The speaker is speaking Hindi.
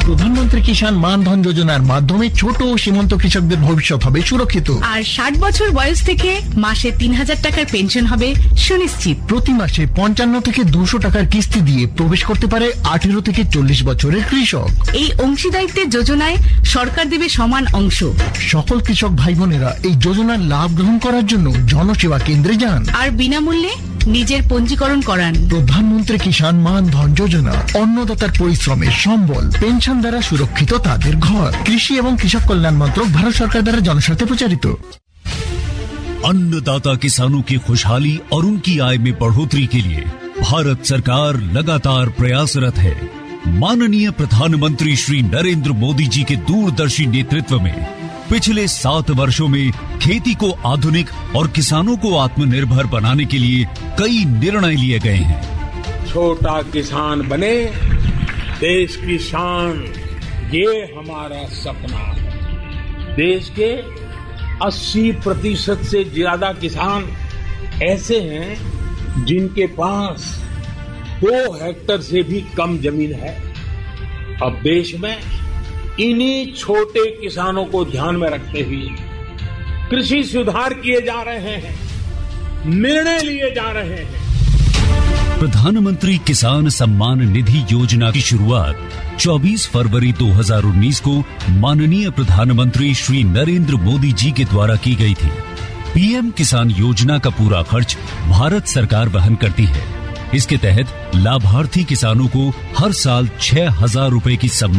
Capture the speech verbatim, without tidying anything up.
প্রধানমন্ত্রী কিষাণ মানধন যোজনার মাধ্যমে ছোট ও সীমান্ত কৃষকদের ভবিষ্যৎ হবে সুরক্ষিত। আর ষাট বছর বয়স থেকে মাসে তিন হাজার টাকার পেনশন হবে সুনিশ্চিত। প্রতি মাসে পঞ্চান্ন থেকে দুশো টাকার কিস্তি দিয়ে প্রবেশ করতে পারে আঠেরো থেকে চল্লিশ বছরের কৃষক। এই অংশীদারিত্বের যোজনায় সরকার দেবে সমান অংশ। সকল কৃষক ভাই বোনেরা এই যোজনার লাভ গ্রহণ করার জন্য জনসেবা কেন্দ্রে যান আর বিনামূল্যে নিজের পঞ্জীকরণ করান। প্রধানমন্ত্রী কিষাণ মানধন যোজনা, অন্নদাতার পরিশ্রমের সম্বল, পেনশন দ্বারা সুরক্ষিত তাদের ঘর। কৃষি এবং কৃষক কল্যাণ মন্ত্রক, ভারত সরকার দ্বারা জনস্বার্থে প্রচারিত। अन्नदाता किसानों की खुशहाली और उनकी आय में बढ़ोतरी के लिए भारत सरकार लगातार प्रयासरत है। माननीय प्रधानमंत्री श्री नरेंद्र मोदी जी के दूरदर्शी नेतृत्व में पिछले सात वर्षों में खेती को आधुनिक और किसानों को आत्मनिर्भर बनाने के लिए कई निर्णय लिए गए हैं। छोटा किसान बने देश की शान, ये हमारा सपना है। देश के अस्सी प्रतिशत से ज्यादा किसान ऐसे हैं जिनके पास दो हेक्टेयर से भी कम जमीन है। अब देश में इन्हीं छोटे किसानों को ध्यान में रखते हुए कृषि सुधार किए जा रहे हैं, निर्णय लिए जा रहे हैं। प्रधानमंत्री किसान सम्मान निधि योजना की शुरुआत चौबीस फरवरी दो हज़ार उन्नीस को माननीय प्रधानमंत्री श्री नरेंद्र मोदी जी के द्वारा की गई थी। पीएम किसान योजना का पूरा खर्च भारत सरकार वहन करती है। इसके तहत लाभार्थी किसानों को हर साल छह हजार रुपए की सम्मान